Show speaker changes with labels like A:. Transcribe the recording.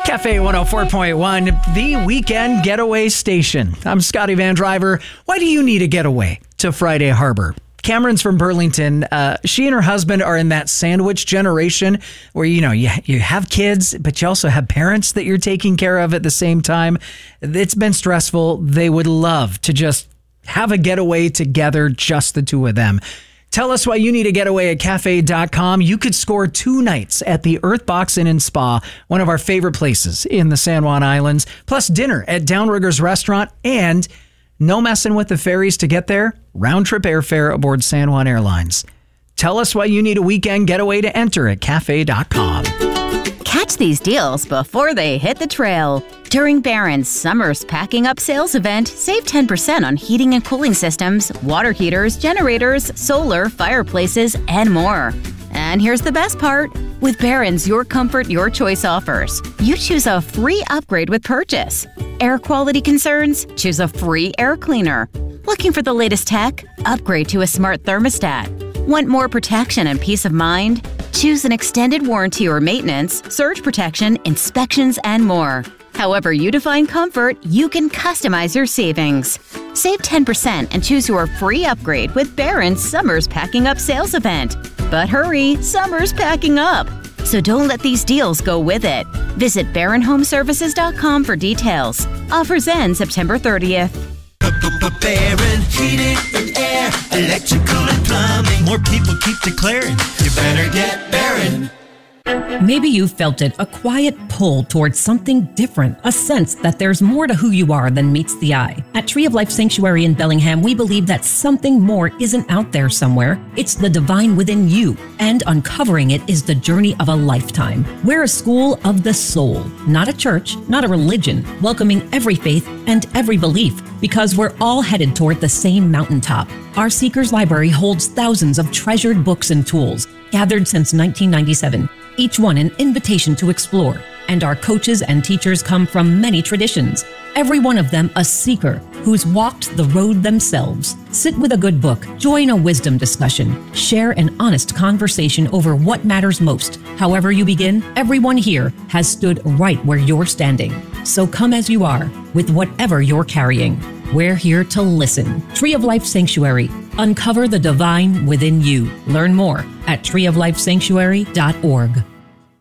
A: Cafe 104.1, the weekend getaway station. I'm Scotty Van Driver. Why do you need a getaway to Friday Harbor? Cameron's from Burlington. She and her husband are in that sandwich generation where, you have kids, but you also have parents that you're taking care of at the same time. It's been stressful. They would love to just have a getaway together, just the two of them. Tell us why you need a getaway at cafe.com. You could score 2 nights at the Earthbox Inn and Spa, one of our favorite places in the San Juan Islands, plus dinner at Downriggers Restaurant, and no messing with the ferries to get there, round-trip airfare aboard San Juan Airlines. Tell us why you need a weekend getaway to enter at cafe.com.
B: Catch these deals before they hit the trail. During Barron's Summer's Packing Up sales event, save 10% on heating and cooling systems, water heaters, generators, solar, fireplaces, and more. And here's the best part. With Barron's Your Comfort, Your Choice offers, you choose a free upgrade with purchase. Air quality concerns? Choose a free air cleaner. Looking for the latest tech? Upgrade to a smart thermostat. Want more protection and peace of mind? Choose an extended warranty or maintenance, surge protection, inspections, and more. However you define comfort, you can customize your savings. Save 10% and choose your free upgrade with Barron's Summer's Packing Up sales event. But hurry, summer's packing up. So don't let these deals go with it. Visit BarronHomeservices.com for details. Offers end September 30th.
C: Barron Heating and Air, Electrical and Plumbing. More people keep declaring, you better get Barron.
D: Maybe you felt it, a quiet pull towards something different, a sense that there's more to who you are than meets the eye. At Tree of Life Sanctuary in Bellingham, we believe that something more isn't out there somewhere. It's the divine within you, and uncovering it is the journey of a lifetime. We're a school of the soul, not a church, not a religion, welcoming every faith and every belief, because we're all headed toward the same mountaintop. Our Seekers Library holds thousands of treasured books and tools, gathered since 1997. Each one an invitation to explore, and our coaches and teachers come from many traditions. Every one of them a seeker who's walked the road themselves. Sit with a good book, join a wisdom discussion, share an honest conversation over what matters most. However you begin, everyone here has stood right where you're standing. So come as you are, with whatever you're carrying. We're here to listen. Tree of Life Sanctuary. Uncover the divine within you. Learn more at treeoflifesanctuary.org.